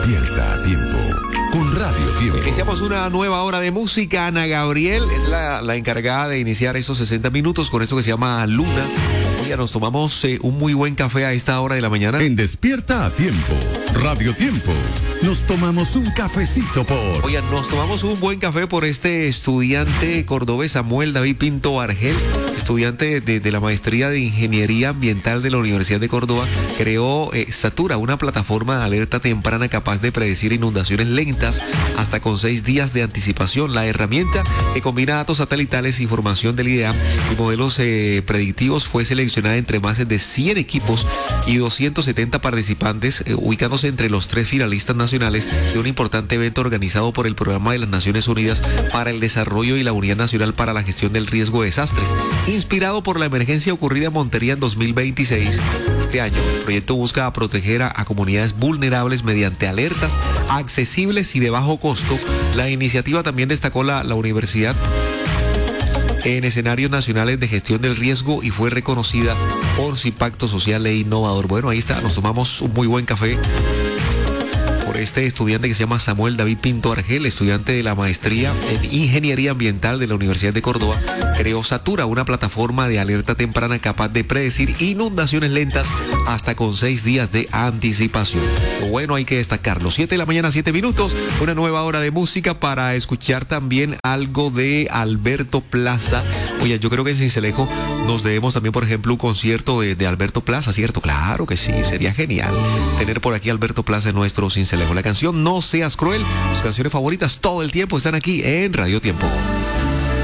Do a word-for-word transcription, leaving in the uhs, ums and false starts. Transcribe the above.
Despierta a tiempo con Radio Tiempo. Iniciamos una nueva hora de música. Ana Gabriel es la, la encargada de iniciar estos sesenta minutos con esto que se llama Luna. Oiga, nos tomamos eh, un muy buen café a esta hora de la mañana. En Despierta a Tiempo, Radio Tiempo, nos tomamos un cafecito por... Oiga, nos tomamos un buen café por este estudiante cordobés Samuel David Pinto Argel, estudiante de, de la maestría de Ingeniería Ambiental de la Universidad de Córdoba. Creó eh, Satura, una plataforma de alerta temprana capaz de predecir inundaciones lentas hasta con seis días de anticipación. La herramienta que combina datos satelitales, información del I D E A y modelos eh, predictivos fue seleccionada entre más de cien equipos y doscientos setenta participantes, eh, ubicándose entre los tres finalistas nacionales de un importante evento organizado por el Programa de las Naciones Unidas para el Desarrollo y la Unidad Nacional para la Gestión del Riesgo de Desastres. Inspirado por la emergencia ocurrida en Montería en dos mil veintiséis, este año el proyecto busca proteger a, a comunidades vulnerables mediante alertas accesibles y de bajo costo. La iniciativa también destacó la, la universidad en escenarios nacionales de gestión del riesgo y fue reconocida por su impacto social e innovador. Bueno, ahí está, nos tomamos un muy buen café por este estudiante que se llama Samuel David Pinto Argel, estudiante de la maestría en Ingeniería Ambiental de la Universidad de Córdoba. Creó Satura, una plataforma de alerta temprana capaz de predecir inundaciones lentas hasta con seis días de anticipación. Lo bueno, hay que destacarlo. siete de la mañana, siete minutos, una nueva hora de música para escuchar también algo de Alberto Plaza. Oye, yo creo que en Sincelejo nos debemos también, por ejemplo, un concierto de, de Alberto Plaza, ¿cierto? Claro que sí, sería genial tener por aquí a Alberto Plaza en nuestro Sincelejo. La canción No Seas Cruel, sus canciones favoritas todo el tiempo están aquí en Radio Tiempo.